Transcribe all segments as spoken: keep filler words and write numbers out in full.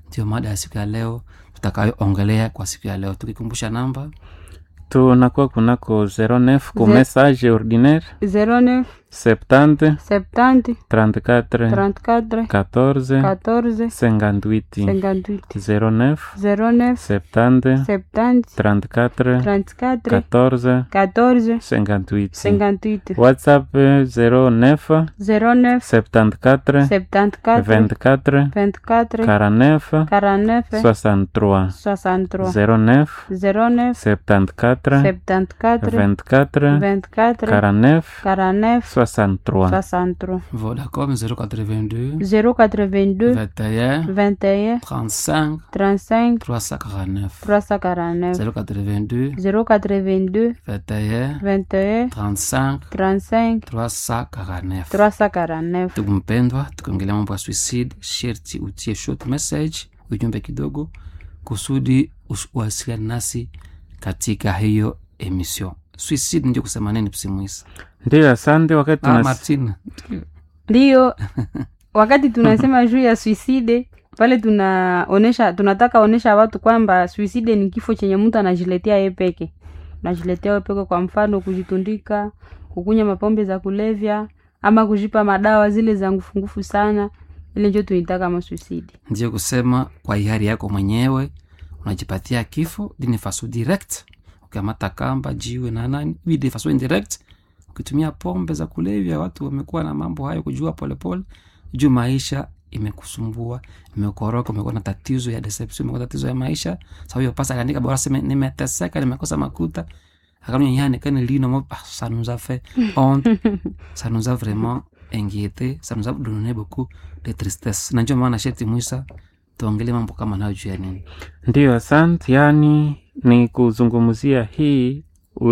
Ndio mada ya siku ya leo tutakayoongelea kwa siku ya leo. Tukikumbusha namba tunakuwa kunako zero neuf ku message ordinaire zero neuf septante septante trente-quatre trente-quatre quatorze quatorze cinquante-huit cinquante-huit zero neuf zero neuf septante septante trente-quatre trente-quatre quatorze quatorze cinquante-huit cinquante-huit WhatsApp zero neuf zero neuf septante-quatre septante-quatre vingt-quatre vingt-quatre quarante-neuf quarante-neuf soixante-trois soixante-trois zero neuf zero neuf septante-quatre septante-quatre vingt-quatre vingt-quatre quarante-neuf quarante-neuf soixante-trois soixante-trois Vodacom zero quatre-vingt-deux zero quatre-vingt-deux vingt et un vingt et un trente-cinq trente-cinq trois cent quarante-neuf trois cent quarante-neuf zero quatre-vingt-deux zero quatre-vingt-deux vingt et un vingt et un trente-cinq trente-cinq trois cent quarante-neuf. trois cent quarante-neuf. Ndugu mpendwa, tukiongelea mambo ya suicide, sherti utie short message, ujumbe kidogo kusudi uwasiliane nasi katika hiyo emission. Suicide ndio kusema nini Psimuisa? Ndio, asante. Wakati Ah, Martina. Ndio wakati tunasema juu ya suicide pale tunaonesha tunataka onesha watu kwamba suicide ni kifo chenye mtu anajiletea yeye peke. Anajiletea yeye peke, kwa mfano kujitundika, kukunya mapombe za kulevya ama kujipa madawa zile za ngufungufu sana. Ile ndio tunaitaka kama suicide. Ndio kusema kwa hiari yako mwenyewe unajipatia kifo dini faso direct, ukiamata kamba jiwe na nani vide faso indirect, ukitumia pombe za kulevya. Watu wamekuwa na mambo hayo kujua polepole juu maisha imekusumbua, imekoroka, umekuwa na tatizo ya deception, umekuwa tatizo ya maisha. Sababu hiyo pasa kaandika bora sema nimeteseka, nimekosa makuta. Akamnya yani kana lino mo ah, ça nous a fait honte, ça nous a vraiment inquiété, ça nous a donné beaucoup de tristesse. Na ndio maana sheti Musa tuongelee mambo kama nayo juu ya nini. Ndio, asante. Yani ni kuzungumzia hii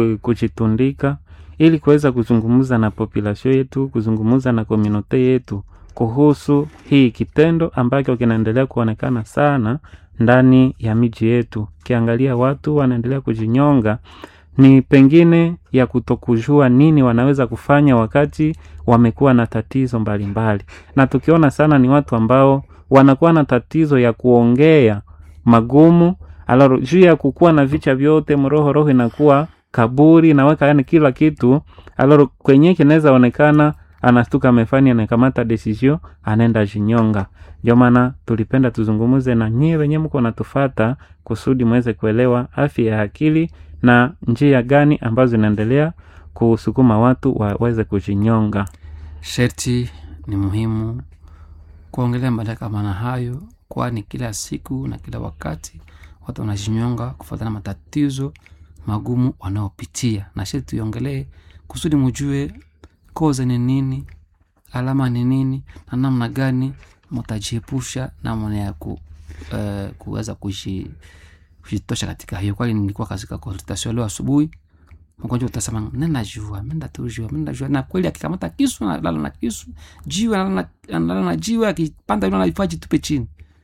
kujitundika ili kuweza kuzungumza na population yetu, kuzungumza na community yetu kuhusu hii kitendo ambacho kinaendelea kuonekana sana ndani ya miji yetu. Kiangalia watu wanaendelea kujinyonga, ni pengine ya kutokujua nini wanaweza kufanya wakati wamekuwa na tatizo mbalimbali. Na tukiona sana ni watu ambao wanakuwa na tatizo ya kuongea magumu, alaro juu ya kukua na vicha vyote, mroho roho inakuwa kaburi na weka yani kila kitu, alaro kwenye kinaweza onekana anastuka amefanya na kamata decision anaenda jinyonga. Ndio maana tulipenda tuzungumuze na nyie wenyewe mko natufuata kusudi muweze kuelewa afya ya akili na njia gani ambazo zinaendelea kusukuma watu waweze kujinyonga. Sherti ni muhimu kuongelea mada kama na hayo, kwani kila siku na kila wakati watu wanajinyonga kufuatana matatizo magumu wanaopitia. Na sherti tuiongelee kusudi mjue koza ni nini, alama ni nini, na namna gani mtajiepusha na mwana ya ku uh, kuweza kuishi kujitosha katika hiyo. Kwani nilikuwa katika consultation leo asubuhi, mgonjwa utasema nenda najua, nenda tujua, nenda najua, na kweli akikamata kisu na lala na kisu, jiwe na lala na jiwe, akipanda yule anaifaji tupe chini.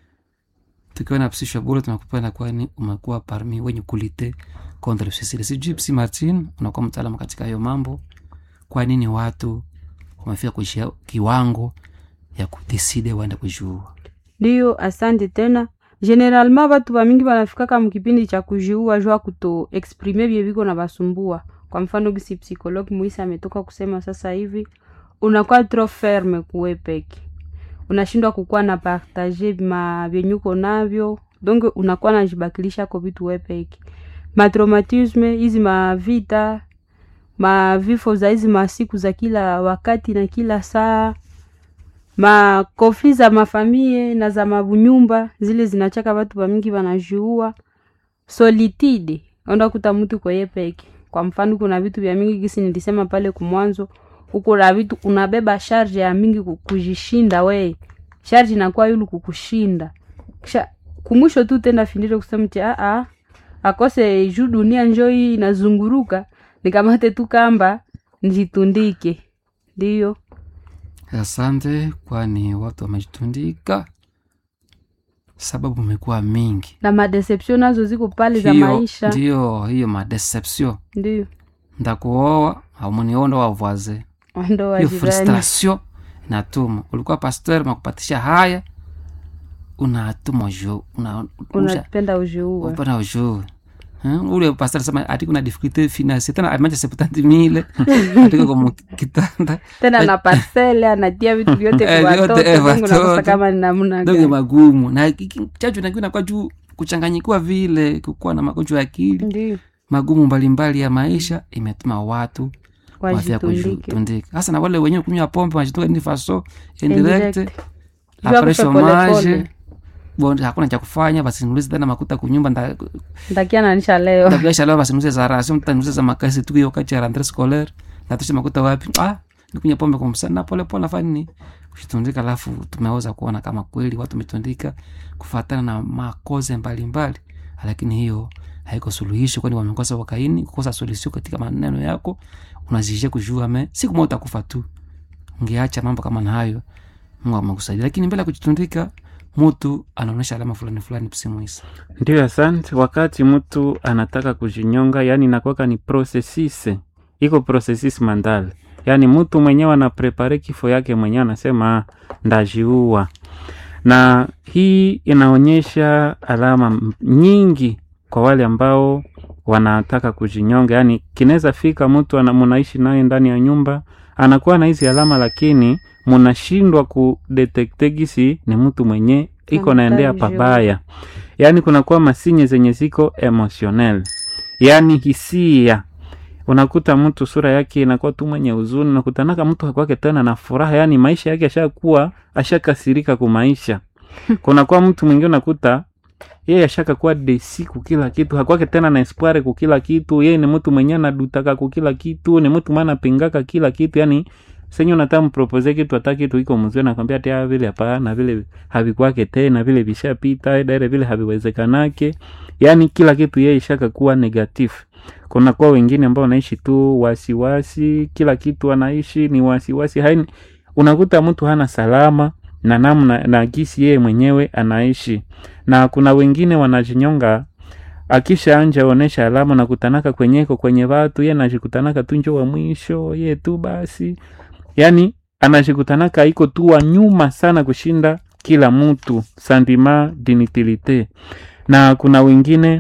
Tukiona psisho bora tunakupenda, kwani umekuwa parmi wenye kulite contre le suicide. Si Gypsy Martin unakuwa mtaalamu katika hiyo mambo. Kwa nini watu wamefika kuishia kiwango ya kudecide waende kujua? Ndio, asante tena. Generalement watu wa mingi wanafika kama kipindi cha kujiua jua kuto exprimer bie biko na basumbua. Kwa mfano gisi psychologue Muisa ametoka kusema sasa hivi, unakuwa trop ferme kuwepeki, unashindwa kukua na partager ma vyenyuko navyo, donc unakuwa najibakilisha kwa vitu wepeki. Ma traumatisme hizi, ma vita, ma vifo za hizi masiku za kila wakati na kila saa, ma konfli za mafamilie na za mabunyumba, zile zinachaka watu wa mingi wanajiua. Solitude, onda kuta mtu kwa yeye peke. Kwa mfano kuna vitu vya mingi gisi nilisema pale kumwanzo, uko na vitu unabeba charge ya mingi kujishinda we. Charge inakuwa yulu kukushinda. Kisha kumwisho tu tenda findile kusema ti a a akose juu dunia njoi inazunguruka, nikamate tu kamba nijitundike. Ndio. Asante, kwani watu wamejitundika sababu umekuwa mingi na madeception nazo ziko pale za maisha. Ndio hiyo madeception. Ndio ndakuoa au mniondo wa vaze, ndo wa hiyo frustration natuma ulikuwa pastor makupatisha haya, unatuma jo una unapenda ujiue unapenda ujiue. Hmm? Ule pastor sema ati kuna difficulté financière tena ameacha septante mille atiko kwa kitanda tena na parcelle anatia vitu vyote kwa watoto Mungu nakosa kama ni namna gani ndio magumu na chachu na kuna kwa juu kuchanganyikiwa vile kukuwa na magonjwa ya akili ndio magumu mbalimbali ya maisha imetuma watu wafia kujitundika hasa na wale wenyewe kunywa pombe wanajitoka ni faso indirect après chômage bon hakuna cha kufanya basi nulize tena makuta kunyumba nda ndakia nanisha leo ndakia leo basi nulize za rasio mtanulize za makasi tu hiyo wakati ya rentrée scolaire na tuseme makuta wapi ah nikunywa pombe kwa msana pole pole nafanya nini kujitundika alafu tumeweza kuona kama kweli watu wametundika kufuatana na makoze mbalimbali lakini hiyo haiko suluhisho kwani wamekosa wakaini kukosa suluhisho katika maneno yako unazijia kujua me siku moja utakufa tu ungeacha mambo kama na hayo Mungu amekusaidia lakini mbele ya kujitundika mtu anaonesha alama fulani fulani psimuisa. Ndio asante wakati mtu anataka kujinyonga yani inakuwa ni processus iko processus mental yani mtu mwenyewe ana prepare kifo yake mwenyewe anasema ndajiua na hii inaonyesha alama nyingi kwa wale ambao wanataka kujinyonga yani kinaweza fika mtu anamunaishi naye ndani ya nyumba anakuwa na hizi alama lakini munashindwa kudetecte gisi ni mtu mwenye iko naendea pabaya yani kunakuwa masinye zenye ziko emotional yani hisia unakuta mtu sura yake inakuwa tu mwenye huzuni unakutanaka mtu hakwake tena na furaha yani maisha yake ashakuwa ashakasirika kwa maisha kunakuwa mtu mwingine unakuta yeye ashaka kuwa desi ku kila kitu hakwake tena na espoir ku kila kitu yeye ni mtu mwenye anadutaka ku kila kitu ni mtu maana pingaka kila kitu yani senyo natamu propose kitu ataki kitu iko mzee nakwambia tia vile hapa na vile havikwake tena vile vishapita dare vile haviwezekanake yani kila kitu yeye ishaka kuwa negative kuna kwa wengine ambao wanaishi tu wasiwasi kila kitu anaishi ni wasiwasi haini unakuta mtu hana salama na namna na gisi yeye mwenyewe anaishi na kuna wengine wanajinyonga akisha anja onesha alama na kutanaka kwenyeko kwenye watu yeye anajikutanaka tu njoo wa mwisho yeye tu basi yani anajikutanaka iko tu wa nyuma sana kushinda kila mtu sentiment d'inutilité na kuna wengine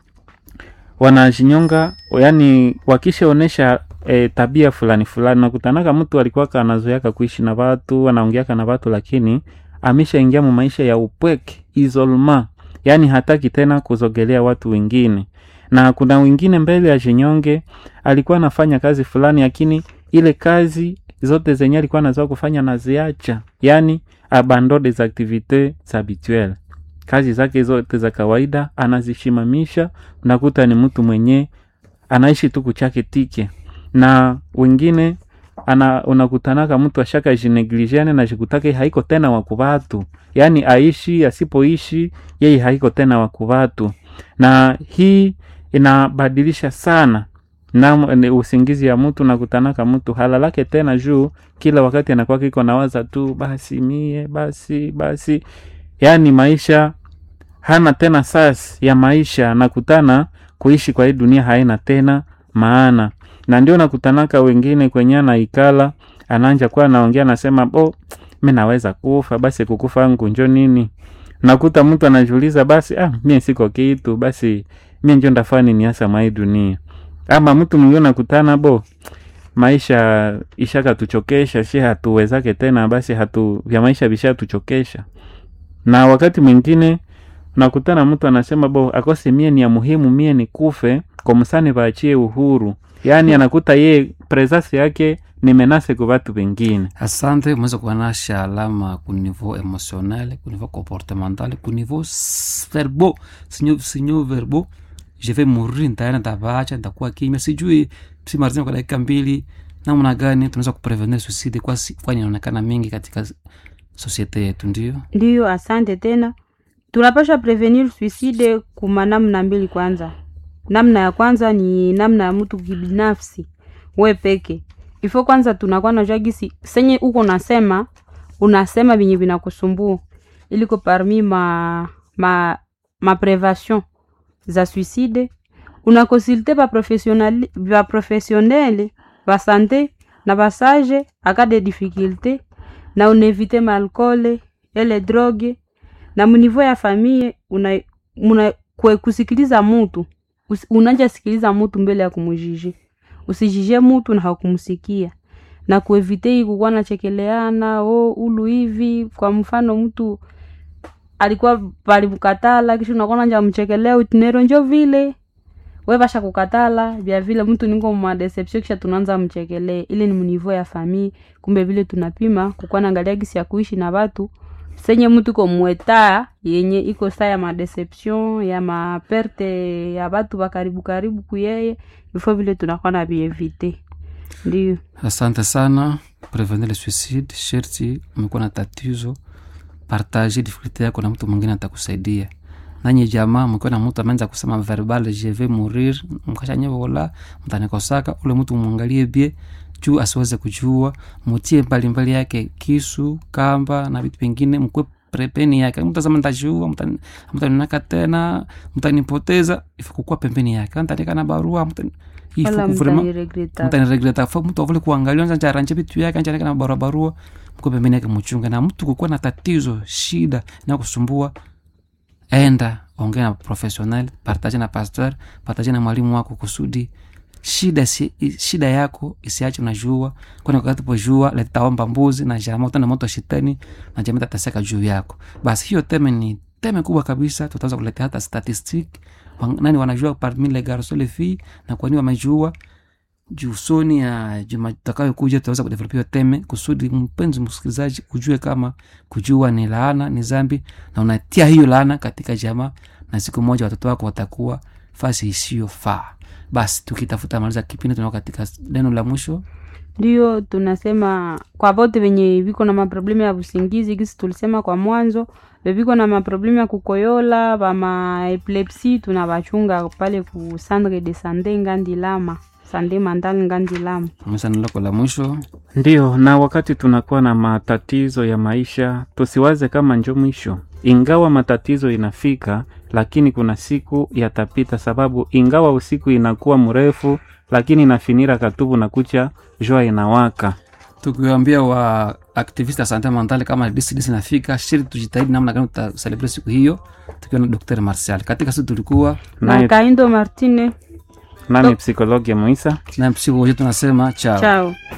wanajinyonga yani wakisha onesha e, tabia fulani fulani na kutanaka mtu alikuwa anazoea kuishi na watu anaongea na watu lakini ameshaingia mu maisha ya upweke isolement yani hataki tena kuzogelea watu wengine na kuna wengine mbele ya jinyonge alikuwa anafanya kazi fulani lakini ile kazi zote zenye alikuwa anazoea kufanya naziacha yani abandon des activités habituelles kazi zake zote za kawaida anazishimamisha unakuta ni mtu mwenye anaishi tu kuchake tike na wengine ana unakutanaka mtu ashaka jinegligeane na jikutake haiko tena wakubatu yani aishi asipoishi yeye haiko tena wakubatu na hii inabadilisha sana na usingizi ya mtu na kutanaka mtu halalake tena juu kila wakati anakuwa kiko nawaza tu basi mie basi basi yani maisha hana tena sasa ya maisha nakutana kuishi kwa hii dunia haina tena maana na ndio nakutanaka wengine kwenye na ikala ananja kwa anaongea anasema oh mimi naweza kufa basi kukufa ngo njo nini nakuta mtu anajiuliza basi ah mimi siko kitu basi mimi ndio ndafani ni hasa mai dunia ama mtu mwingine nakutana bo maisha ishaka tuchokesha si hatuwezake tena basi hatu vya maisha bisha tuchokesha na wakati mwingine nakutana mtu anasema bo akose mie ni ya muhimu mie ni kufe kwa msani baachie uhuru yani anakuta ye presence yake ni menase kwa watu wengine. Asante, umeweza kuanasha alama ku niveau emotionnel, ku niveau comportemental, ku niveau verbo, sinyo sinyo verbo. Je vais mourir, nitaenda tabacha, nitakuwa kimya. Sijui si marzima kwa dakika mbili namna gani tunaweza kuprevenir suicide kwa kwa inaonekana mingi katika societe yetu ndio. Ndio, asante tena. Tunapaswa prevenir suicide kwa namna mbili kwanza. Namna ya kwanza ni namna ya mtu kibinafsi, wewe peke. Ifo kwanza tunakuwa na jagisi senye uko nasema, unasema binyi vinakusumbua. Iliko parmi ma ma ma prévention za suicide, una consulter ba professionnel ba professionnel ba santé na ba sage aka des difficultés na on éviter l'alcool et les drogues na munivo ya famille una, una kwe kusikiliza mtu unanja sikiliza mtu mbele ya kumujiji, usijije mtu na hakumsikia na kuevite kukuwa na chekeleana o ulu hivi. Kwa mfano mtu alikuwa pali mkatala kisha unakuwa nja mchekelea utinero njo vile wewe basha kukatala vya vile mtu ningo mwa deception kisha tunaanza mchekelee. Ile ni mnivo ya famille. Kumbe vile tunapima kukuwa na angalia gisi ya kuishi na watu senye mtu ko mweta yenye iko saa ya ma deception ya ma perte ya watu wa karibu karibu kuyeye before vile tunakuwa na bievite. Ndio. Asante sana. Prevenir le suicide, sherti umekuwa na tatizo, partage difficulté yako na mtu mwingine atakusaidia. Nanyi jamaa mkiwa na mtu ameanza kusema verbal je vais mourir, mkashanyewa wala mtanikosaka, ule mtu muangalie bie juu asiweze kujua, mutie mbali mbali yake kisu, kamba na vitu vingine, mkwe prepeni yake. Mtazama nitajua, mtaninaka tena, mtanipoteza, ifukua pembeni yake. Mtanika na barua, mtani Wala mtaniregreta. mtaniregreta. Fa mtu avule kuangalia nja aranje vitu yake, nja na barua barua, mkwe pembeni yake mchunga. Na mtu kukuwa na tatizo, shida na kusumbua, enda ongea na professional, partage na pastor, partage na mwalimu wako kusudi shida si, shida yako isiache unajua. Kwani wakati pojua letaomba mbuzi na jamaa utana moto shetani na jamaa tataseka juu yako. Basi hiyo teme ni teme kubwa kabisa. Tutaanza kuletea hata statistic nani wanajua parmi les garçons les filles na kwa nini wamejua juu soni ya juma takayo kuja. Tutaweza kudevelop hiyo teme kusudi mpenzi msikilizaji ujue kama kujua ni laana, ni zambi, na unatia hiyo laana katika jamaa, na siku moja watoto wako watakuwa fasi isiyo faa. Basi tukitafuta maliza kipindi tunao katika neno la mwisho. Ndio tunasema kwa wote wenye viko na maproblemu ya usingizi, kisi tulisema kwa mwanzo, bebiko na maproblemu ya kukoyola, ba ma epilepsy, tunabachunga pale ku centre de santé Ngandilama, santé mentale Ngandilama. Msana lako la mwisho. Ndio, na wakati tunakuwa na matatizo ya maisha, tusiwaze kama njo mwisho. Ingawa matatizo inafika, lakini kuna siku yatapita, sababu ingawa usiku inakuwa mrefu, lakini inafinira katubu na kucha jua inawaka. Tukiwaambia wa activist ya santé mentale kama disi disi nafika, shiri tujitahidi namna gani tutaselebrate siku hiyo, tukiwa na Daktari Martial. Katika siku tulikuwa na Kaindo Martine, nani psikologi Moisa, na psikologi tunasema chao. Chao.